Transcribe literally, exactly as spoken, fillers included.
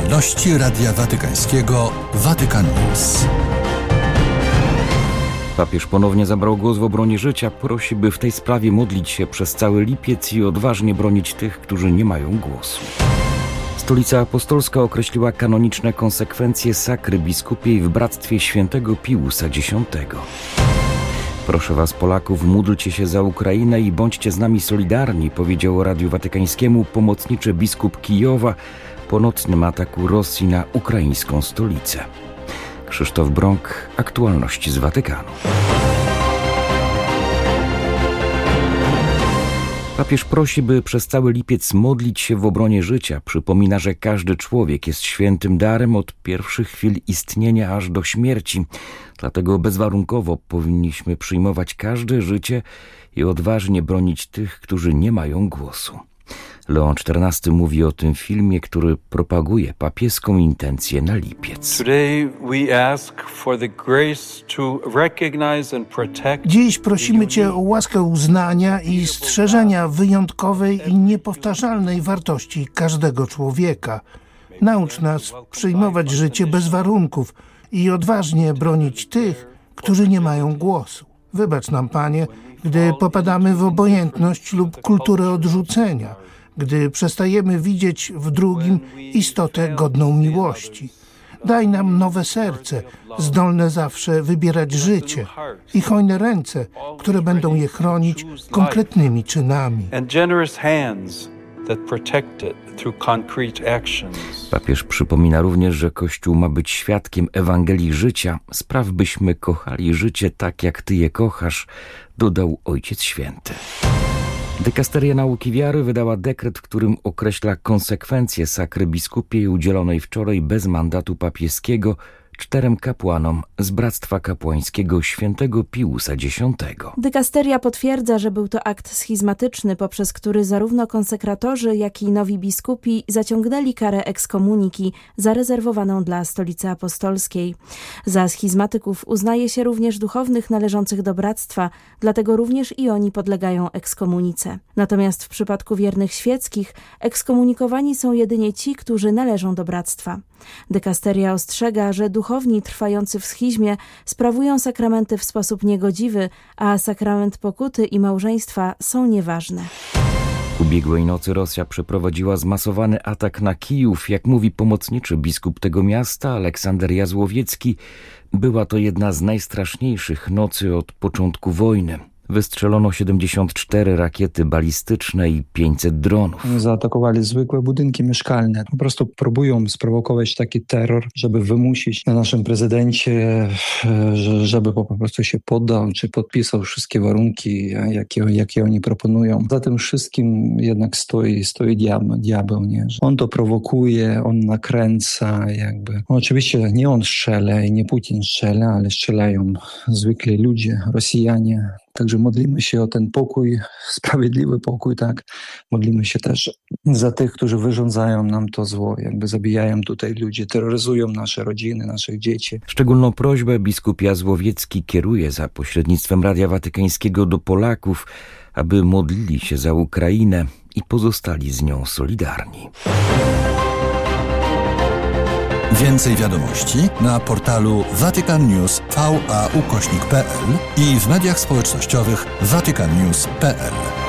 Aktualności Radia Watykańskiego Vatican News. Papież ponownie zabrał głos w obronie życia. Prosi, by w tej sprawie modlić się przez cały lipiec i odważnie bronić tych, którzy nie mają głosu. Stolica Apostolska określiła kanoniczne konsekwencje sakry biskupiej w bractwie świętego Piusa Dziesiątego. Proszę was, Polaków, módlcie się za Ukrainę i bądźcie z nami solidarni, powiedział Radiu Watykańskiemu pomocniczy biskup Kijowa po nocnym ataku Rosji na ukraińską stolicę. Krzysztof Brąk, aktualności z Watykanu. Papież prosi, by przez cały lipiec modlić się w obronie życia. Przypomina, że każdy człowiek jest świętym darem od pierwszych chwil istnienia aż do śmierci. Dlatego bezwarunkowo powinniśmy przyjmować każde życie i odważnie bronić tych, którzy nie mają głosu. Leon czternasty mówi o tym filmie, który propaguje papieską intencję na lipiec. Dziś prosimy Cię o łaskę uznania i strzeżenia wyjątkowej i niepowtarzalnej wartości każdego człowieka. Naucz nas przyjmować życie bez warunków i odważnie bronić tych, którzy nie mają głosu. Wybacz nam, Panie, gdy popadamy w obojętność lub kulturę odrzucenia, gdy przestajemy widzieć w drugim istotę godną miłości. Daj nam nowe serce, zdolne zawsze wybierać życie i hojne ręce, które będą je chronić konkretnymi czynami. Papież przypomina również, że Kościół ma być świadkiem Ewangelii życia. Spraw, byśmy kochali życie tak, jak Ty je kochasz, dodał Ojciec Święty. Dykasteria Nauki Wiary wydała dekret, w którym określa konsekwencje sakry biskupiej udzielonej wczoraj bez mandatu papieskiego czterem kapłanom z Bractwa Kapłańskiego świętego Piusa Dziesiątego. Dykasteria potwierdza, że był to akt schizmatyczny, poprzez który zarówno konsekratorzy, jak i nowi biskupi zaciągnęli karę ekskomuniki zarezerwowaną dla Stolicy Apostolskiej. Za schizmatyków uznaje się również duchownych należących do bractwa, dlatego również i oni podlegają ekskomunice. Natomiast w przypadku wiernych świeckich ekskomunikowani są jedynie ci, którzy należą do bractwa. Dykasteria ostrzega, że duchowni trwający w schizmie sprawują sakramenty w sposób niegodziwy, a sakrament pokuty i małżeństwa są nieważne. Ubiegłej nocy Rosja przeprowadziła zmasowany atak na Kijów. Jak mówi pomocniczy biskup tego miasta, Aleksander Jazłowiecki, była to jedna z najstraszniejszych nocy od początku wojny. Wystrzelono siedemdziesiąt cztery rakiety balistyczne i pięćset dronów. Zaatakowali zwykłe budynki mieszkalne. Po prostu próbują sprowokować taki terror, żeby wymusić na naszym prezydencie, żeby po prostu się poddał, czy podpisał wszystkie warunki, jakie, jakie oni proponują. Za tym wszystkim jednak stoi, stoi diabeł, diabeł, nie? On to prowokuje, on nakręca jakby. No, oczywiście nie on strzela i nie Putin strzela, ale strzelają zwykli ludzie, Rosjanie. Także modlimy się o ten pokój, sprawiedliwy pokój, tak. Modlimy się też za tych, którzy wyrządzają nam to zło, jakby zabijają tutaj ludzi, terroryzują nasze rodziny, naszych dzieci. Szczególną prośbę biskup Jazłowiecki kieruje za pośrednictwem Radia Watykańskiego do Polaków, aby modlili się za Ukrainę i pozostali z nią solidarni. Więcej wiadomości na portalu Vatican News V A ukośnik P L i w mediach społecznościowych vatican news kropka p l.